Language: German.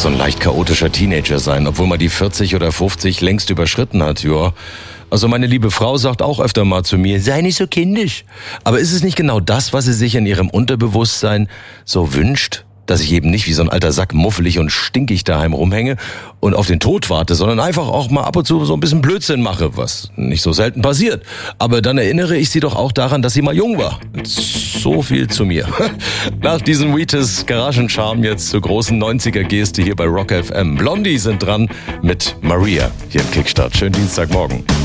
so ein leicht chaotischer Teenager sein, obwohl man die 40 oder 50 längst überschritten hat, ja. Also meine liebe Frau sagt auch öfter mal zu mir, sei nicht so kindisch. Aber ist es nicht genau das, was sie sich in ihrem Unterbewusstsein so wünscht? Dass ich eben nicht wie so ein alter Sack muffelig und stinkig daheim rumhänge und auf den Tod warte, sondern einfach auch mal ab und zu so ein bisschen Blödsinn mache, was nicht so selten passiert. Aber dann erinnere ich sie doch auch daran, dass sie mal jung war. So viel zu mir. Nach diesem Wheatus Garagencharme jetzt zur großen 90er-Geste hier bei Rock FM. Blondie sind dran mit Maria hier im Kickstart. Schönen Dienstagmorgen.